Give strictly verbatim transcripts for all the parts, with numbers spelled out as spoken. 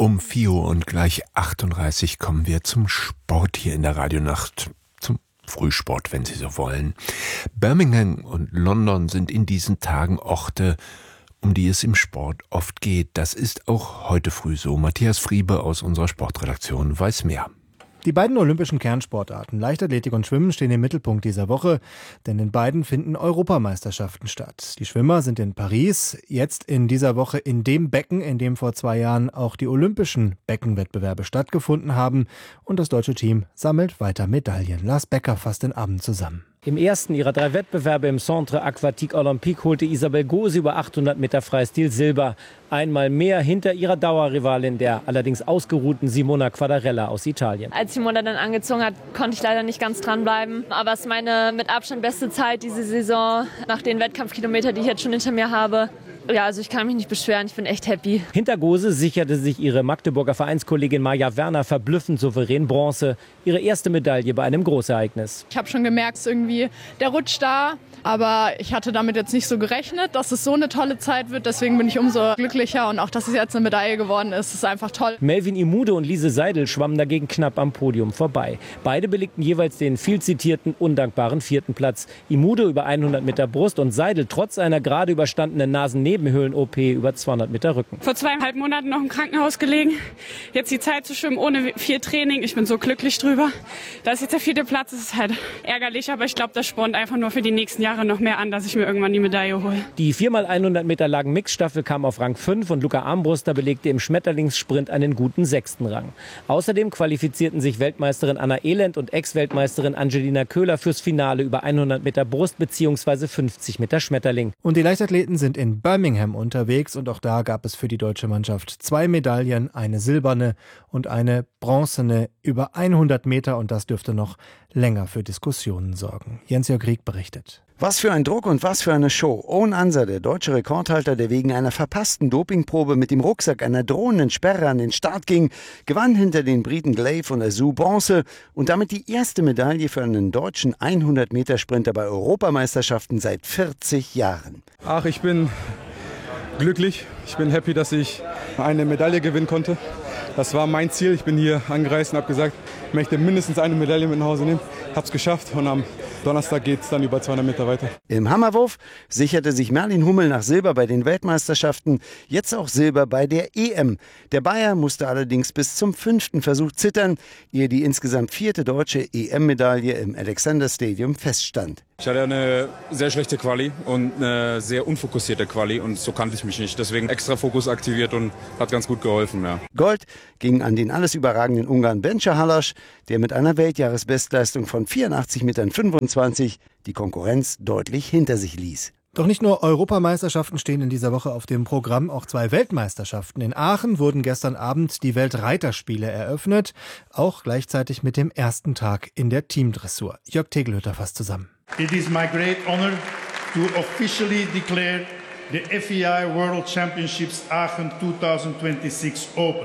Um vier Uhr und gleich achtunddreißig kommen wir zum Sport hier in der Radionacht. Zum Frühsport, wenn Sie so wollen. Birmingham und London sind in diesen Tagen Orte, um die es im Sport oft geht. Das ist auch heute früh so. Matthias Friebe aus unserer Sportredaktion weiß mehr. Die beiden olympischen Kernsportarten Leichtathletik und Schwimmen stehen im Mittelpunkt dieser Woche, denn in beiden finden Europameisterschaften statt. Die Schwimmer sind in Paris, jetzt in dieser Woche in dem Becken, in dem vor zwei Jahren auch die olympischen Beckenwettbewerbe stattgefunden haben. Und das deutsche Team sammelt weiter Medaillen. Lars Becker fasst den Abend zusammen. Im ersten ihrer drei Wettbewerbe im Centre Aquatique Olympique holte Isabel Gose über achthundert Meter Freistil Silber. Einmal mehr hinter ihrer Dauerrivalin, der allerdings ausgeruhten Simona Quadarella aus Italien. Als Simona dann angezogen hat, konnte ich leider nicht ganz dranbleiben. Aber es ist meine mit Abstand beste Zeit diese Saison, nach den Wettkampfkilometern, die ich jetzt schon hinter mir habe. Ja, also ich kann mich nicht beschweren, ich bin echt happy. Hinter Gose sicherte sich ihre Magdeburger Vereinskollegin Maja Werner verblüffend souverän Bronze. Ihre erste Medaille bei einem Großereignis. Ich habe schon gemerkt, es ist irgendwie der Rutsch da. Aber ich hatte damit jetzt nicht so gerechnet, dass es so eine tolle Zeit wird. Deswegen bin ich umso glücklicher. Und auch, dass es jetzt eine Medaille geworden ist, ist einfach toll. Melvin Imude und Lise Seidel schwammen dagegen knapp am Podium vorbei. Beide belegten jeweils den viel zitierten, undankbaren vierten Platz. Imude über hundert Meter Brust und Seidel trotz einer gerade überstandenen Nasennebenhöhlen-O P über zweihundert Meter Rücken. Vor zweieinhalb Monaten noch im Krankenhaus gelegen. Jetzt die Zeit zu schwimmen ohne viel Training. Ich bin so glücklich drüber. Da ist jetzt der vierte Platz. Das ist halt ärgerlich, aber ich glaube, das spornt einfach nur für die nächsten Jahre noch mehr an, dass ich mir irgendwann die Medaille hole. Die vier mal hundert Meter langen Mixstaffel kam auf Rang fünf und Luca Armbruster belegte im Schmetterlingssprint einen guten sechsten Rang. Außerdem qualifizierten sich Weltmeisterin Anna Elend und Ex-Weltmeisterin Angelina Köhler fürs Finale über hundert Meter Brust bzw. fünfzig Meter Schmetterling. Und die Leichtathleten sind in Birmingham unterwegs und auch da gab es für die deutsche Mannschaft zwei Medaillen, eine silberne und eine bronzene über hundert Meter und das dürfte noch länger für Diskussionen sorgen. Jens-Jörg Rieck berichtet. Was für ein Druck und was für eine Show. Owen Anser, der deutsche Rekordhalter, der wegen einer verpassten Dopingprobe mit dem Rucksack einer drohenden Sperre an den Start ging, gewann hinter den Briten Glaive und Azou Bronze und damit die erste Medaille für einen deutschen hundert Meter Sprinter bei Europameisterschaften seit vierzig Jahren. Ach, ich bin glücklich. Ich bin happy, dass ich eine Medaille gewinnen konnte. Das war mein Ziel. Ich bin hier angereist und habe gesagt, ich möchte mindestens eine Medaille mit nach Hause nehmen. Habe es geschafft und am Donnerstag geht es dann über zweihundert Meter weiter. Im Hammerwurf sicherte sich Merlin Hummel nach Silber bei den Weltmeisterschaften, jetzt auch Silber bei der E M. Der Bayer musste allerdings bis zum fünften Versuch zittern, ehe die insgesamt vierte deutsche E M-Medaille im Alexander Stadium feststand. Ich hatte eine sehr schlechte Quali und eine sehr unfokussierte Quali und so kannte ich mich nicht. Deswegen extra Fokus aktiviert und hat ganz gut geholfen. Ja. Gold ging an den alles überragenden Ungarn Bencha Halas, der mit einer Weltjahresbestleistung von vierundachtzig Meter fünfundzwanzig die Konkurrenz deutlich hinter sich ließ. Doch nicht nur Europameisterschaften stehen in dieser Woche auf dem Programm, auch zwei Weltmeisterschaften. In Aachen wurden gestern Abend die Weltreiterspiele eröffnet, auch gleichzeitig mit dem ersten Tag in der Teamdressur. Jörg Tegelhütter fasst zusammen. It is my great honor to officially declare the F I I World Championships Aachen zwanzig sechsundzwanzig open.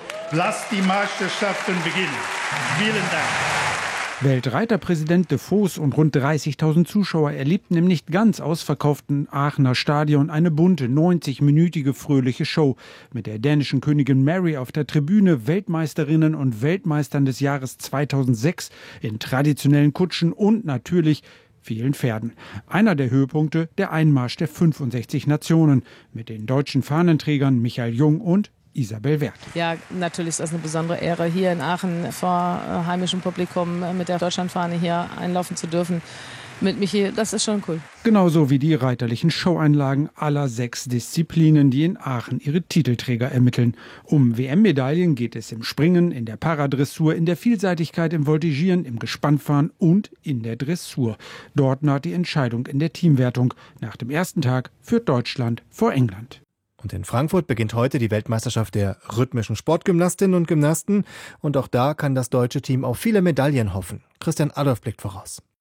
Lasst die Meisterschaften beginnen. Vielen Dank. Weltreiterpräsident de Vos und rund dreißigtausend Zuschauer erlebten im nicht ganz ausverkauften Aachener Stadion eine bunte, neunzig-minütige fröhliche Show mit der dänischen Königin Mary auf der Tribüne, Weltmeisterinnen und Weltmeistern des Jahres zweitausendsechs in traditionellen Kutschen und natürlich vielen Pferden. Einer der Höhepunkte, der Einmarsch der fünfundsechzig Nationen mit den deutschen Fahnenträgern Michael Jung und Isabel Werth. Ja, natürlich ist das eine besondere Ehre, hier in Aachen vor heimischem Publikum mit der Deutschlandfahne hier einlaufen zu dürfen. Mit Michi, das ist schon cool. Genauso wie die reiterlichen Showeinlagen aller sechs Disziplinen, die in Aachen ihre Titelträger ermitteln. Um W M-Medaillen geht es im Springen, in der Paradressur, in der Vielseitigkeit im Voltigieren, im Gespannfahren und in der Dressur. Dort naht die Entscheidung in der Teamwertung. Nach dem ersten Tag führt Deutschland vor England. Und in Frankfurt beginnt heute die Weltmeisterschaft der rhythmischen Sportgymnastinnen und Gymnasten. Und auch da kann das deutsche Team auf viele Medaillen hoffen. Christian Adolf blickt voraus.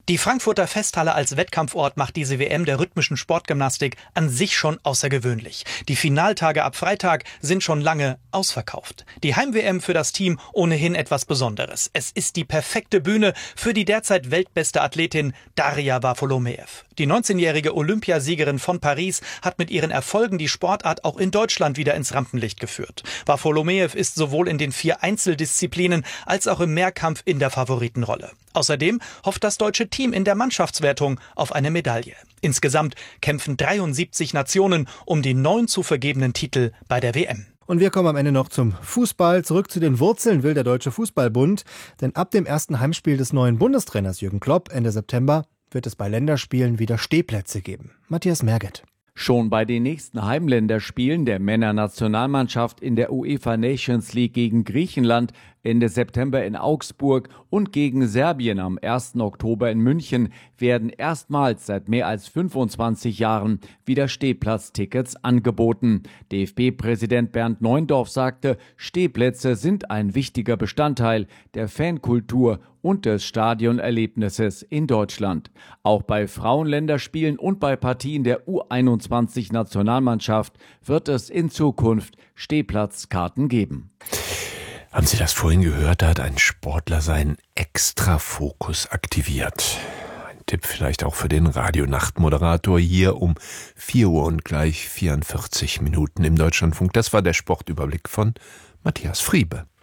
Die Frankfurter Festhalle als Wettkampfort macht diese W M der rhythmischen Sportgymnastik an sich schon außergewöhnlich. Die Finaltage ab Freitag sind schon lange ausverkauft. Die Heim-W M für das Team ohnehin etwas Besonderes. Es ist die perfekte Bühne für die derzeit weltbeste Athletin Daria Varfolomeev. Die neunzehnjährige Olympiasiegerin von Paris hat mit ihren Erfolgen die Sportart auch in Deutschland wieder ins Rampenlicht geführt. Varfolomeev ist sowohl in den vier Einzeldisziplinen als auch im Mehrkampf in der Favoritenrolle. Außerdem hofft das deutsche Team in der Mannschaftswertung auf eine Medaille. Insgesamt kämpfen dreiundsiebzig Nationen um die neun zu vergebenen Titel bei der W M. Und wir kommen am Ende noch zum Fußball. Zurück zu den Wurzeln will der Deutsche Fußballbund. Denn ab dem ersten Heimspiel des neuen Bundestrainers Jürgen Klopp Ende September wird es bei Länderspielen wieder Stehplätze geben. Matthias Merget. Schon bei den nächsten Heimländerspielen der Männernationalmannschaft in der UEFA Nations League gegen Griechenland Ende September in Augsburg und gegen Serbien am ersten Oktober in München werden erstmals seit mehr als fünfundzwanzig Jahren wieder Stehplatztickets angeboten. D F B-Präsident Bernd Neuendorf sagte, Stehplätze sind ein wichtiger Bestandteil der Fankultur und des Stadionerlebnisses in Deutschland. Auch bei Frauenländerspielen und bei Partien der U einundzwanzig Nationalmannschaft wird es in Zukunft Stehplatzkarten geben. Haben Sie das vorhin gehört? Da hat ein Sportler seinen Extrafokus aktiviert. Ein Tipp vielleicht auch für den Radionachtmoderator hier um vier Uhr und gleich vierundvierzig Minuten im Deutschlandfunk. Das war der Sportüberblick von Matthias Friebe.